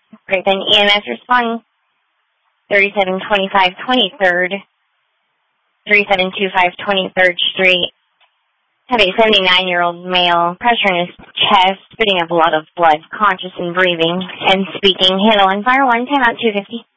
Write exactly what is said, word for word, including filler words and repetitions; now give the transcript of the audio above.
Great, then E M S responding. thirty-seven twenty-five twenty-third, thirty-seven twenty-five twenty-third Street. Have a seventy-nine-year-old male, pressure in his chest, spitting up a lot of blood, conscious and breathing, and speaking. Handle on fire one, time out two fifty.